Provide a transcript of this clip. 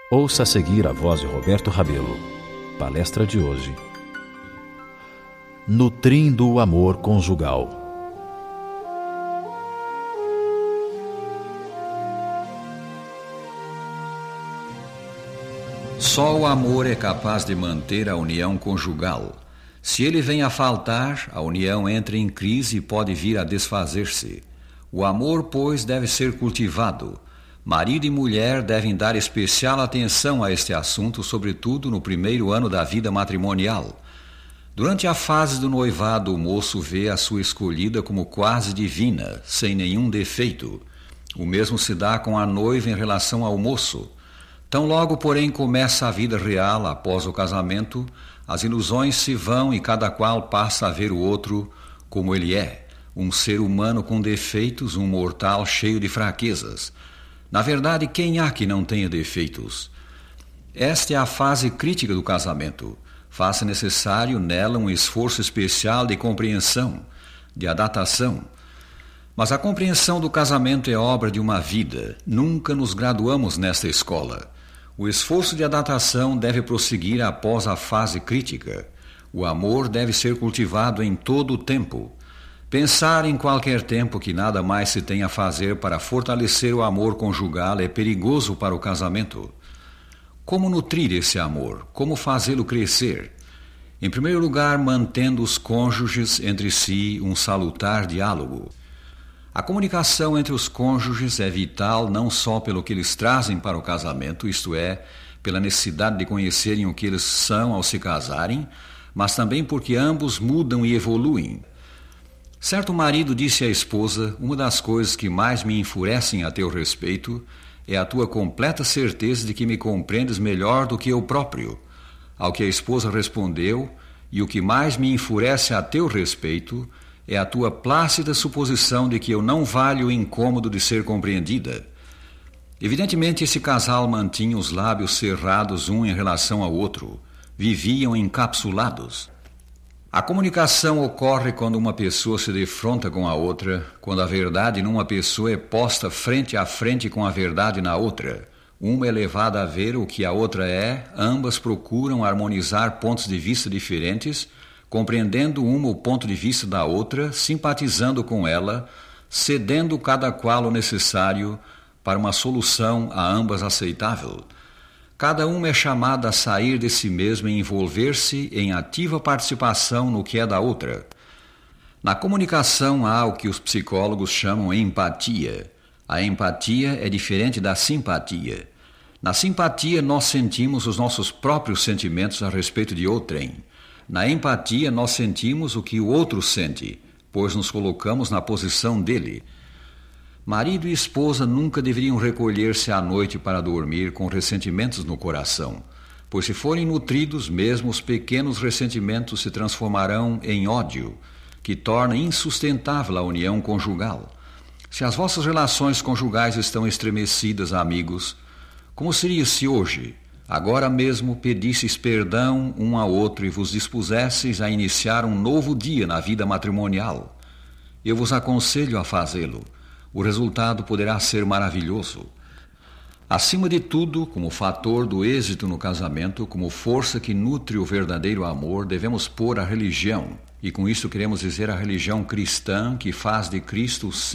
Ouça a seguir a voz de Roberto Rabelo. Palestra de hoje: Nutrindo o amor conjugal. Só o amor é capaz de manter a união conjugal. Se ele vem a faltar, a união entra em crise e pode vir a desfazer-se. O amor, pois, deve ser cultivado. Marido e mulher devem dar especial atenção a este assunto, sobretudo no primeiro ano da vida matrimonial. Durante a fase do noivado, o moço vê a sua escolhida como quase divina, sem nenhum defeito. O mesmo se dá com a noiva em relação ao moço. Tão logo, porém, começa a vida real após o casamento, as ilusões se vão e cada qual passa a ver o outro como ele é, um ser humano com defeitos, um mortal cheio de fraquezas. Na verdade, quem há que não tenha defeitos? Esta é a fase crítica do casamento. Faz-se necessário nela um esforço especial de compreensão, de adaptação. Mas a compreensão do casamento é obra de uma vida. Nunca nos graduamos nesta escola. O esforço de adaptação deve prosseguir após a fase crítica. O amor deve ser cultivado em todo o tempo. Pensar em qualquer tempo que nada mais se tem a fazer para fortalecer o amor conjugal é perigoso para o casamento. Como nutrir esse amor? Como fazê-lo crescer? Em primeiro lugar, mantendo os cônjuges entre si um salutar diálogo. A comunicação entre os cônjuges é vital não só pelo que eles trazem para o casamento, isto é, pela necessidade de conhecerem o que eles são ao se casarem, mas também porque ambos mudam e evoluem. Certo marido disse à esposa: "Uma das coisas que mais me enfurecem a teu respeito é a tua completa certeza de que me compreendes melhor do que eu próprio." Ao que a esposa respondeu: "E o que mais me enfurece a teu respeito é a tua plácida suposição de que eu não valho o incômodo de ser compreendida." Evidentemente, esse casal mantinha os lábios cerrados um em relação ao outro. Viviam encapsulados. A comunicação ocorre quando uma pessoa se defronta com a outra, quando a verdade numa pessoa é posta frente a frente com a verdade na outra. Uma é levada a ver o que a outra é, ambas procuram harmonizar pontos de vista diferentes, compreendendo uma o ponto de vista da outra, simpatizando com ela, cedendo cada qual o necessário para uma solução a ambas aceitável. Cada uma é chamada a sair de si mesma e envolver-se em ativa participação no que é da outra. Na comunicação há o que os psicólogos chamam empatia. A empatia é diferente da simpatia. Na simpatia, nós sentimos os nossos próprios sentimentos a respeito de outrem. Na empatia, nós sentimos o que o outro sente, pois nos colocamos na posição dele. Marido e esposa nunca deveriam recolher-se à noite para dormir com ressentimentos no coração, pois se forem nutridos, mesmo os pequenos ressentimentos se transformarão em ódio, que torna insustentável a união conjugal. Se as vossas relações conjugais estão estremecidas, amigos, como seria se hoje, agora mesmo, pedisseis perdão um ao outro e vos dispusesseis a iniciar um novo dia na vida matrimonial? Eu vos aconselho a fazê-lo. O resultado poderá ser maravilhoso. Acima de tudo, como fator do êxito no casamento, como força que nutre o verdadeiro amor, devemos pôr a religião, e com isso queremos dizer a religião cristã que faz de Cristo